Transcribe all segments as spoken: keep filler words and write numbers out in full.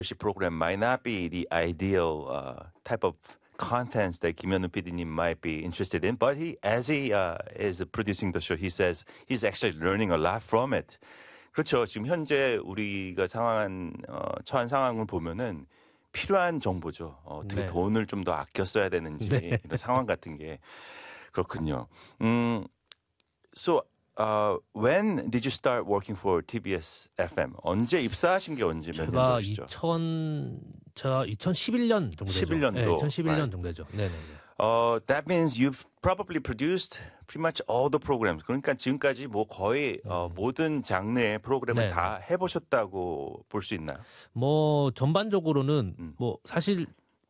program might not be the ideal uh, type of contents that 김현우 피디님 might be interested in, but he, as he uh, is producing the show, he says he's actually learning a lot from it. 그렇죠. 지금 현재 우리가 상황한 어, 처한 상황을 보면은 필요한 정보죠. 어, 어떻게 네. 돈을 좀 더 아껴 써야 되는지 네. 이런 상황 같은 게 그렇군요. 음, so uh, when did you start working for 티비에스 에프엠? 언제 입사하신 게 언제 몇 제가 년도시죠? 이천 제가 이천십일 년 정도 되죠. 십일 년도. 네, 이천십일 년 Right. 정도 되죠. 네, 네. Uh, that means you've probably produced pretty much all the programs. 그러니까 지금까지 뭐 거의 어, 모든 장르의 프로그램을 네. 다 해보셨다고 볼 수 있나요? 뭐 전반적으로는 음. 뭐 사실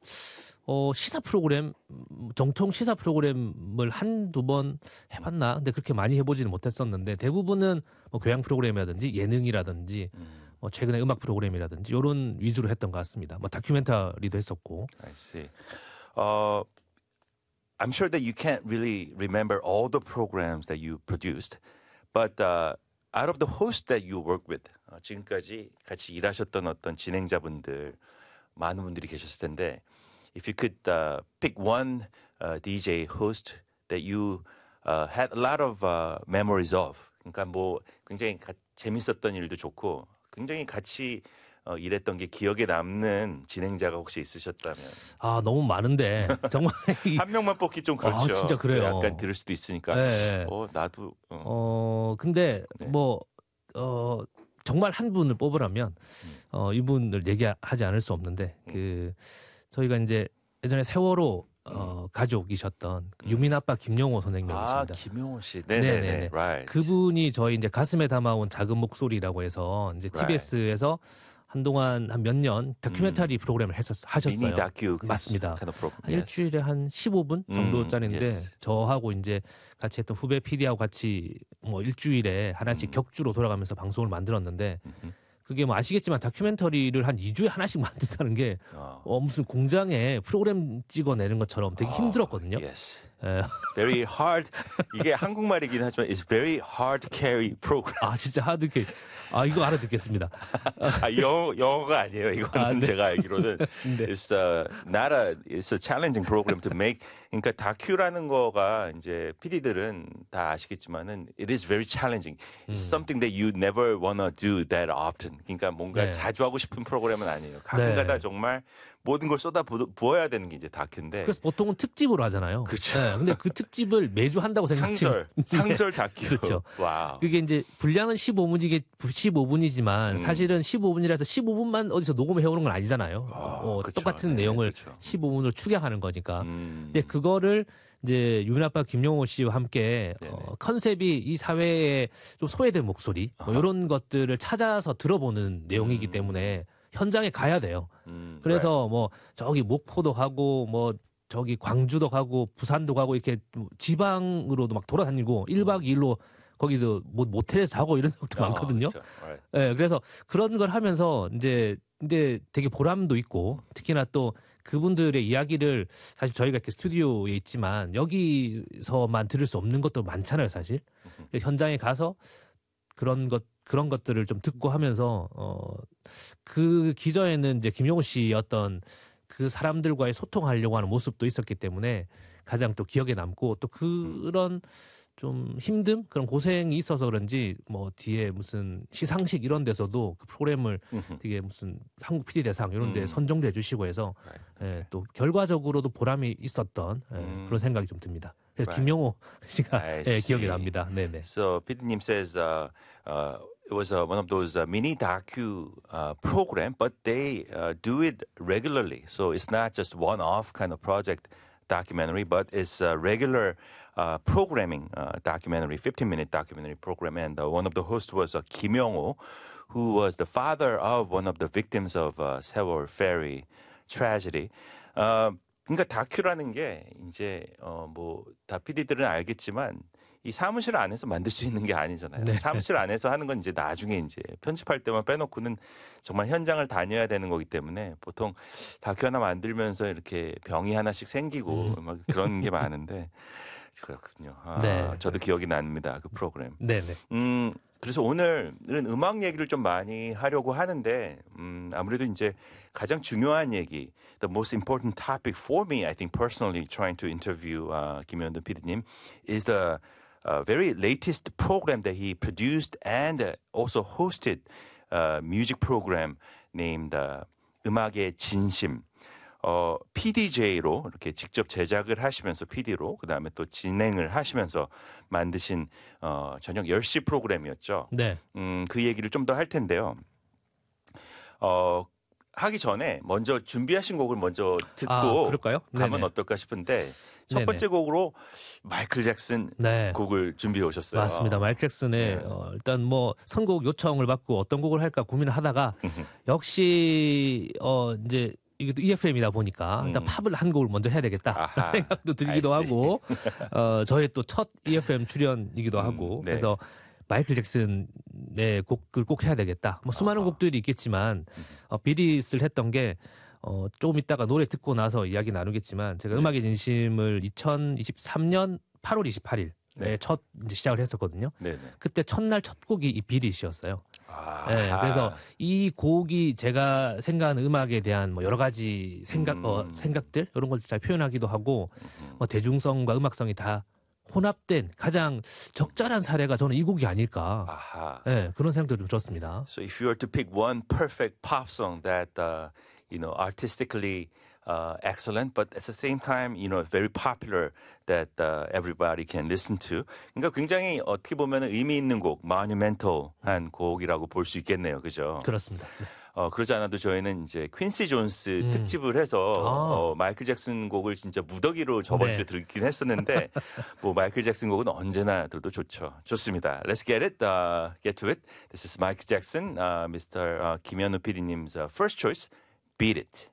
어 시사 프로그램 정통 시사 프로그램을 한두 번 해봤나? 근데 그렇게 많이 해보지는 못했었는데 대부분은 뭐 교양 프로그램이라든지 예능이라든지 음. 뭐 최근에 음악 프로그램이라든지 이런 위주로 했던 것 같습니다. 뭐 다큐멘터리도 했었고. I see. Uh, I'm sure that you can't really remember all the programs that you produced, but uh, out of the hosts that you work with, 어, 지금까지 같이 일하셨던 어떤 진행자분들 많은 분들이 계셨을 텐데, if you could uh, pick one uh, 디제이 host that you uh, had a lot of uh, memories of, 그러니까 뭐 굉장히 가, 재밌었던 일도 좋고, 굉장히 같이 어, 일했던 게 기억에 남는 진행자가 혹시 있으셨다면 아 너무 많은데 정말 이, 한 명만 뽑기 좀 그렇죠. 아, 진짜 그래요. 약간 들을 수도 있으니까. 네. 어 나도. 어. 어 근데 네. 뭐 어 정말 한 분을 뽑으라면 어 이분을 얘기하지 않을 수 없는데 그 저희가 이제 예전에 세월호 어 가족이셨던 그 유민 아빠 김용호 선생님이 아 계십니다. 김용호 씨. 네네네. 네네네. Right. 그분이 저희 이제 가슴에 담아온 작은 목소리라고 해서 이제 Right. 티비에스에서 한동안 한 몇 년 다큐멘터리 프로그램을 했었 하셨어요. 미니 다큐 맞습니다. kind of program. 한 Yes. 일주일에 한 십오 분 정도짜리인데 음, yes. 저하고 이제 같이 했던 후배 피디하고 같이 뭐 일주일에 하나씩 음. 격주로 돌아가면서 방송을 만들었는데 음흠. 그게 뭐 아시겠지만 다큐멘터리를 한 이 주에 하나씩 만든다는 게 어. 어, 무슨 공장에 프로그램 찍어내는 것처럼 되게 힘들었거든요. Yes. 예. Very hard. 이게 한국말이긴 하지만 it's very hard to carry program. 아 진짜 하드캐. 아 이거 알아듣겠습니다. 아, 영어 영어가 아니에요. 이거는 아, 네. 제가 알기로는 네. it's a, not a it's a challenging program to make. 그러니까 다큐라는 거가 이제 피디들은 다 아시겠지만은 it is very challenging. It's something that you never wanna do that often. 그러니까 뭔가 네. 자주 하고 싶은 프로그램은 아니에요. 가끔가다 네. 정말 모든 걸 쏟아 부, 부어야 되는 게 이제 다큐인데. 그래서 보통은 특집으로 하잖아요. 그렇죠. 네, 근데 그 특집을 매주 한다고 생각해요. 상설, 상설 다큐. 그렇죠. 와우. 그게 이제 분량은 십오 분이게 십오 분이지만 음. 사실은 십오 분이라서 십오 분만 어디서 녹음해 오는 건 아니잖아요. 아, 어, 그쵸. 똑같은 네, 내용을 그쵸. 십오 분으로 축약하는 거니까. 음. 근데 그거를 이제 유민 아빠 김용호 씨와 함께 네네. 어, 컨셉이 이 사회의 좀 소외된 목소리 뭐 아하. 이런 것들을 찾아서 들어보는 내용이기 음. 때문에 현장에 가야 돼요. 음, 그래서 뭐 저기 목포도 가고 뭐 저기 광주도 가고 부산도 가고 이렇게 지방으로도 막 돌아다니고 일 박 이 일로 거기서 뭐 모텔에서 자고 이런 적도 아, 많거든요. 그렇죠. Right. 예, 그래서 그런 걸 하면서 이제 근데 되게 보람도 있고 특히나 또 그분들의 이야기를 사실 저희가 이렇게 스튜디오에 있지만 여기서만 들을 수 없는 것도 많잖아요, 사실. 현장에 가서 그런 것 그런 것들을 좀 듣고 하면서 어그 기저에는 이제 김용호 씨의 어떤 그 사람들과의 소통하려고 하는 모습도 있었기 때문에 가장 또 기억에 남고 또 그런 좀 힘듦 그런 고생이 있어서 그런지 뭐 뒤에 무슨 시상식 이런 데서도 그 프로그램을 되게 무슨 한국 피디 대상 이런 데 음. 선정도 해주시고 해서 Right. 예, 또 결과적으로도 보람이 있었던 예, 음. 그런 생각이 좀 듭니다. 그래서 Right. 김용호 씨가 I 예, 기억이 see. 납니다. 네네. So 피디님 says uh, uh, it was uh, one of those uh, mini docu uh, program, but they uh, do it regularly. So it's not just one-off kind of project documentary, but it's a regular uh, programming uh, documentary, fifteen-minute documentary program. And uh, one of the hosts was uh, Kim Yong-ho, who was the father of one of the victims of uh, Sewol Ferry tragedy. Uh, 그러니까 다큐라는 게 이제 어 뭐 다 피디들은 알겠지만 이 사무실 안에서 만들 수 있는 게 아니잖아요. 네. 사무실 안에서 하는 건 이제 나중에 이제 편집할 때만 빼놓고는 정말 현장을 다녀야 되는 거기 때문에 보통 다큐 하나 만들면서 이렇게 병이 하나씩 생기고 음. 막 그런 게 많은데 그렇군요. 아, 네. 저도 기억이 납니다. 그 프로그램. 네네. 음, 그래서 오늘은 음악 얘기를 좀 많이 하려고 하는데 음, 아무래도 이제 가장 중요한 얘기, the most important topic for me, I think personally, trying to interview uh, 김현돈 피디님, is the uh, very latest program that he produced and also hosted a music program named uh, 음악의 진심. 어, 피디제이로 이렇게 직접 제작을 하시면서 피디로 그다음에 또 진행을 하시면서 만드신 어, 저녁 열 시 프로그램이었죠. 네. 음, 그 얘기를 좀 더 할 텐데요. 어, 하기 전에 먼저 준비하신 곡을 먼저 듣고 아, 그럴까요? 가면 네네. 어떨까 싶은데 첫 네네. 번째 곡으로 마이클 잭슨 네. 곡을 준비해 오셨어요. 맞습니다. 마이클 잭슨의 네. 어, 일단 뭐 선곡 요청을 받고 어떤 곡을 할까 고민을 하다가 역시 어 이제 이게 또 이에프엠이다 보니까 일단 음. 팝을 한 곡을 먼저 해야 되겠다 아하. 생각도 들기도 I see. 하고 어 저의 또 첫 이에프엠 출연이기도 음, 하고 네. 그래서 마이클 잭슨의 곡을 꼭 해야 되겠다. 뭐 수많은 아하. 곡들이 있겠지만 어, 비릿을 했던 게 어, 조금 있다가 노래 듣고 나서 이야기 나누겠지만 제가 네. 음악의 진심을 이천이십삼 년 팔월 이십팔일에 네. 첫 이제 시작을 했었거든요. 네네. 그때 첫날 첫 곡이 이 비릿이었어요. 아, 네, 그래서 이 곡이 제가 생각하는 음악에 대한 뭐 여러 가지 생각, 음. 어, 생각들 이런 걸 잘 표현하기도 하고 뭐 대중성과 음악성이 다 혼합된 가장 적절한 사례가 저는 이 곡이 아닐까. 아하. 네, 그런 생각도 좀 들었습니다. So if you were to pick one perfect pop song that uh, you know artistically uh, excellent, but at the same time you know very popular that uh, everybody can listen to. 그러니까 굉장히 어떻게 보면 의미 있는 곡, monumental한 곡이라고 볼 수 있겠네요, 그죠? 그렇습니다. 네. 어, 그러지 않아도 저희는 이제 퀸시 존스 음. 특집을 해서 아. 어, 마이클 잭슨 곡을 진짜 무더기로 저번 네. 주에 듣긴 했었는데 뭐 마이클 잭슨 곡은 언제나 들어도 좋죠. 좋습니다. Let's get it, uh, get to it. This is Michael Jackson, uh, Mr. Uh, 김현우 피디님's uh, first choice, Beat It.